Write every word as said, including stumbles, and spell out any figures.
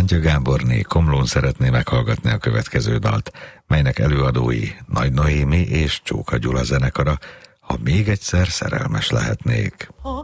Mántja Gáborné Komlón szeretné meghallgatni a következő dalt, melynek előadói Nagy Noémi és Csóka Gyula zenekara, Ha még egyszer szerelmes lehetnék. Ha